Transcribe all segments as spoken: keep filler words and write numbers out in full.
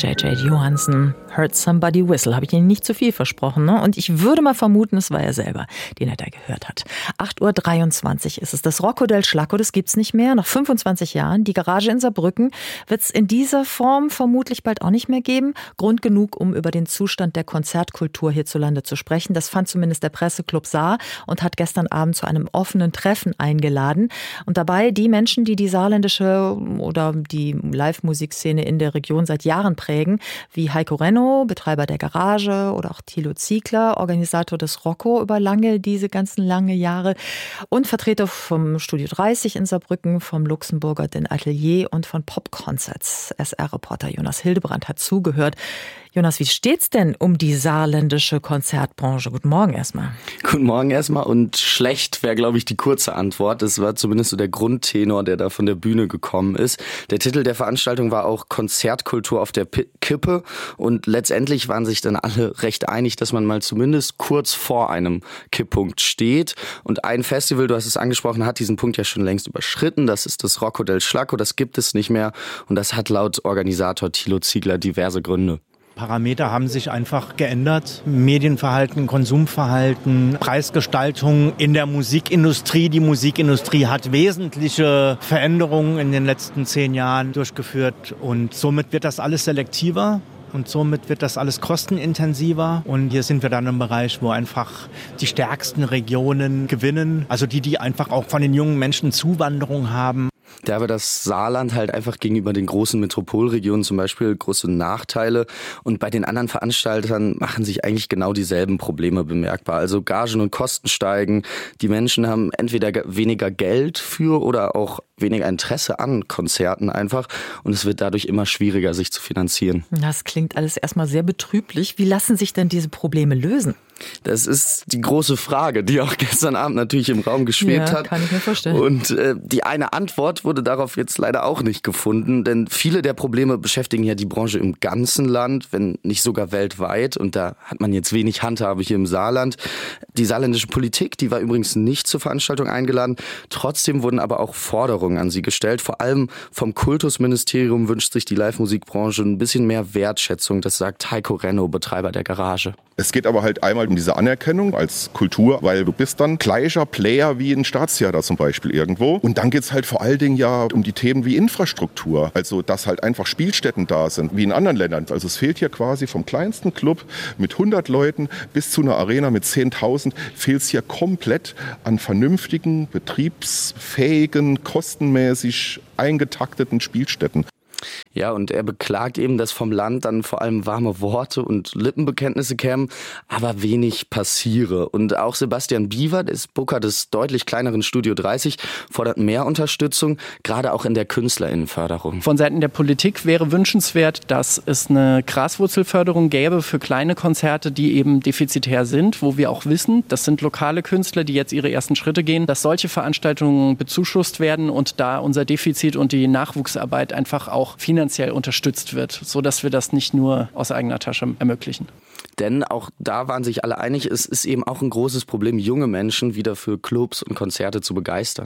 J J Johansen, Heard Somebody Whistle. Habe ich Ihnen nicht zu viel versprochen, ne? Und ich würde mal vermuten, es war er selber, den er da gehört hat. acht Uhr dreiundzwanzig ist es. Das Rocco del Schlacco, das gibt's nicht mehr. Nach fünfundzwanzig Jahren. Die Garage in Saarbrücken wird's in dieser Form vermutlich bald auch nicht mehr geben. Grund genug, um über den Zustand der Konzertkultur hierzulande zu sprechen. Das fand zumindest der Presseclub Saar und hat gestern Abend zu einem offenen Treffen eingeladen. Und dabei die Menschen, die die saarländische oder die Live-Musikszene in der Region seit Jahren prägen, wie Heiko Renno, Betreiber der Garage, oder auch Thilo Ziegler, Organisator des Rocco über lange, diese ganzen lange Jahre, und Vertreter vom Studio dreißig in Saarbrücken, vom Luxemburger Den Atelier und von Pop Concerts. S R-Reporter Jonas Hildebrand hat zugehört. Jonas, wie steht's denn um die saarländische Konzertbranche? Guten Morgen erstmal. Guten Morgen erstmal, und schlecht wäre, glaube ich, die kurze Antwort. Das war zumindest so der Grundtenor, der da von der Bühne gekommen ist. Der Titel der Veranstaltung war auch Konzertkultur auf der P- Kippe, und letztendlich waren sich dann alle recht einig, dass man mal zumindest kurz vor einem Kipppunkt steht. Und ein Festival, du hast es angesprochen, hat diesen Punkt ja schon längst überschritten. Das ist das Rocco del Schlacco, das gibt es nicht mehr, und das hat laut Organisator Thilo Ziegler diverse Gründe. Parameter haben sich einfach geändert. Medienverhalten, Konsumverhalten, Preisgestaltung in der Musikindustrie. Die Musikindustrie hat wesentliche Veränderungen in den letzten zehn Jahren durchgeführt, und somit wird das alles selektiver. Und somit wird das alles kostenintensiver. Und hier sind wir dann im Bereich, wo einfach die stärksten Regionen gewinnen. Also die, die einfach auch von den jungen Menschen Zuwanderung haben. Da aber das Saarland halt einfach gegenüber den großen Metropolregionen zum Beispiel große Nachteile. Und bei den anderen Veranstaltern machen sich eigentlich genau dieselben Probleme bemerkbar. Also Gagen und Kosten steigen. Die Menschen haben entweder weniger Geld für oder auch weniger Interesse an Konzerten einfach. Und es wird dadurch immer schwieriger, sich zu finanzieren. Das klingt alles erstmal sehr betrüblich. Wie lassen sich denn diese Probleme lösen? Das ist die große Frage, die auch gestern Abend natürlich im Raum geschwebt ja, hat. Kann ich mir vorstellen. Und äh, die eine Antwort wurde darauf jetzt leider auch nicht gefunden, denn viele der Probleme beschäftigen ja die Branche im ganzen Land, wenn nicht sogar weltweit. Und da hat man jetzt wenig Handhabe hier im Saarland. Die saarländische Politik, die war übrigens nicht zur Veranstaltung eingeladen. Trotzdem wurden aber auch Forderungen an sie gestellt. Vor allem vom Kultusministerium wünscht sich die Live-Musikbranche ein bisschen mehr Wertschätzung. Das sagt Heiko Renno, Betreiber der Garage. Es geht aber halt einmal um diese Anerkennung als Kultur, weil du bist dann gleicher Player wie ein Staatstheater zum Beispiel irgendwo. Und dann geht es halt vor allen Dingen ja um die Themen wie Infrastruktur. Also dass halt einfach Spielstätten da sind, wie in anderen Ländern. Also es fehlt hier quasi vom kleinsten Club mit hundert Leuten bis zu einer Arena mit zehntausend, fehlt es hier komplett an vernünftigen, betriebsfähigen, kostenmäßig eingetakteten Spielstätten. Ja, und er beklagt eben, dass vom Land dann vor allem warme Worte und Lippenbekenntnisse kämen, aber wenig passiere. Und auch Sebastian Biewer, der ist Booker des deutlich kleineren Studio dreißig, fordert mehr Unterstützung, gerade auch in der KünstlerInnenförderung. Von Seiten der Politik wäre wünschenswert, dass es eine Graswurzelförderung gäbe für kleine Konzerte, die eben defizitär sind, wo wir auch wissen, das sind lokale Künstler, die jetzt ihre ersten Schritte gehen, dass solche Veranstaltungen bezuschusst werden und da unser Defizit und die Nachwuchsarbeit einfach auch finanziell unterstützt wird, sodass wir das nicht nur aus eigener Tasche ermöglichen. Denn auch da waren sich alle einig, es ist eben auch ein großes Problem, junge Menschen wieder für Clubs und Konzerte zu begeistern.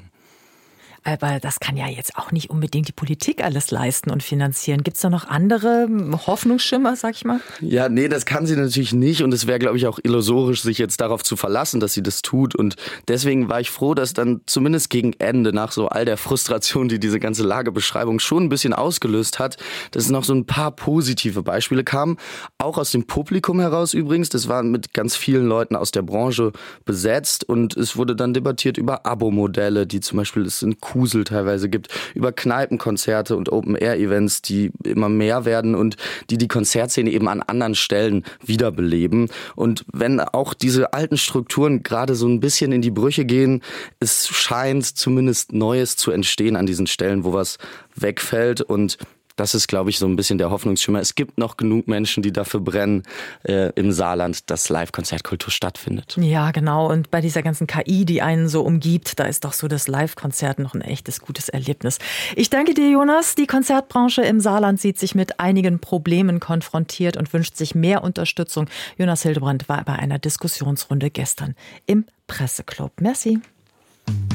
Aber das kann ja jetzt auch nicht unbedingt die Politik alles leisten und finanzieren. Gibt es da noch andere Hoffnungsschimmer, sag ich mal? Ja, nee, das kann sie natürlich nicht. Und es wäre, glaube ich, auch illusorisch, sich jetzt darauf zu verlassen, dass sie das tut. Und deswegen war ich froh, dass dann zumindest gegen Ende, nach so all der Frustration, die diese ganze Lagebeschreibung schon ein bisschen ausgelöst hat, dass es noch so ein paar positive Beispiele kamen. Auch aus dem Publikum heraus übrigens. Das war mit ganz vielen Leuten aus der Branche besetzt. Und es wurde dann debattiert über Abo-Modelle, die zum Beispiel es in Kusel teilweise gibt, über Kneipenkonzerte und Open-Air-Events, die immer mehr werden und die die Konzertszene eben an anderen Stellen wiederbeleben. Und wenn auch diese alten Strukturen gerade so ein bisschen in die Brüche gehen, es scheint zumindest Neues zu entstehen an diesen Stellen, wo was wegfällt, und das ist, glaube ich, so ein bisschen der Hoffnungsschimmer. Es gibt noch genug Menschen, die dafür brennen äh, im Saarland, dass Live-Konzertkultur stattfindet. Ja, genau. Und bei dieser ganzen K I, die einen so umgibt, da ist doch so das Live-Konzert noch ein echtes gutes Erlebnis. Ich danke dir, Jonas. Die Konzertbranche im Saarland sieht sich mit einigen Problemen konfrontiert und wünscht sich mehr Unterstützung. Jonas Hildebrand war bei einer Diskussionsrunde gestern im Presseclub. Merci.